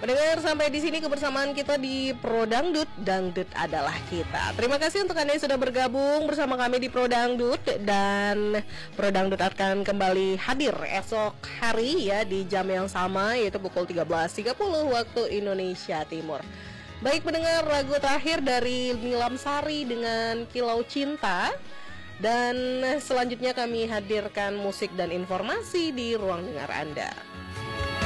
Pendengar, sampai di sini kebersamaan kita di Pro Dangdut. Dangdut adalah kita. Terima kasih untuk Anda yang sudah bergabung bersama kami di Pro Dangdut. Dan Pro Dangdut akan kembali hadir esok hari ya di jam yang sama, yaitu pukul 13.30 waktu Indonesia Timur. Baik pendengar, lagu terakhir dari Nilam Sari dengan Kilau Cinta. Dan selanjutnya kami hadirkan musik dan informasi di ruang dengar Anda.